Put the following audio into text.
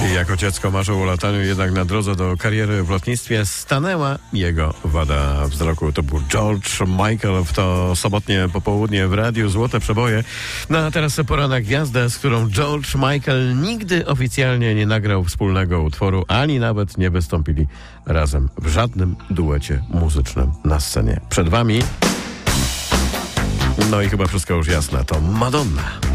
Jako dziecko marzył o lataniu, jednak na drodze do kariery w lotnictwie stanęła jego wada wzroku. To był George Michael w to sobotnie popołudnie w radiu Złote Przeboje. No a teraz pora na gwiazdę, z którą George Michael nigdy oficjalnie nie nagrał wspólnego utworu, ani nawet nie wystąpili razem w żadnym duecie muzycznym na scenie. Przed wami, no i chyba wszystko już jasne, to Madonna.